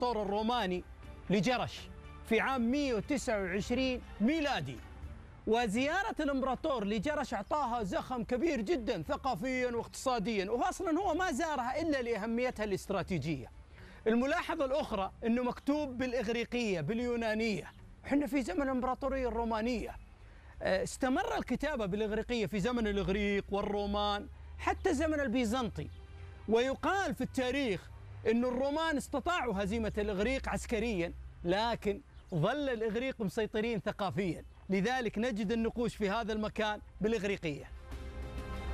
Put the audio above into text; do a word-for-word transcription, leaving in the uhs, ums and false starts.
الإمبراطور الروماني لجرش في عام مئة وتسعة وعشرين ميلادي. وزيارة الإمبراطور لجرش أعطاها زخم كبير جدا ثقافيا واقتصاديا، وأصلا هو ما زارها إلا لأهميتها الاستراتيجية. الملاحظة الأخرى أنه مكتوب بالإغريقية باليونانية، احنا في زمن الإمبراطورية الرومانية. استمر الكتابة بالإغريقية في زمن الإغريق والرومان حتى زمن البيزنطي. ويقال في التاريخ أن الرومان استطاعوا هزيمة الإغريق عسكريا، لكن ظل الإغريق مسيطرين ثقافيا، لذلك نجد النقوش في هذا المكان بالإغريقية.